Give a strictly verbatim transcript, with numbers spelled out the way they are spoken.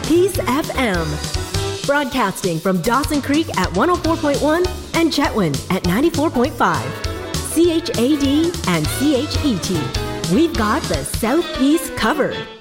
Peace F M. Broadcasting from Dawson Creek at one oh four point one and Chetwynd at ninety-four point five. C H A D and C H E T. We've got the South Peace covered.